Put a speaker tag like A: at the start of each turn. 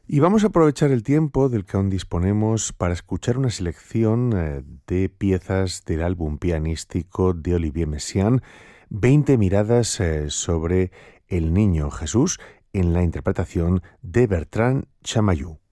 A: Y vamos a aprovechar el tiempo del que aún disponemos para escuchar una selección de piezas del álbum pianístico de Olivier Messiaen, 20 miradas sobre el niño Jesús, en la interpretación de Bertrand Chamayou.